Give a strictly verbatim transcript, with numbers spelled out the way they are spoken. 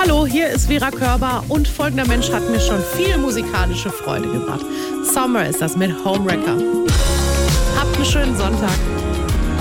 Hallo, hier ist Vera Körber und folgender Mensch hat mir schon viel musikalische Freude gebracht. Summer ist das mit Homewrecker. Habt einen schönen Sonntag.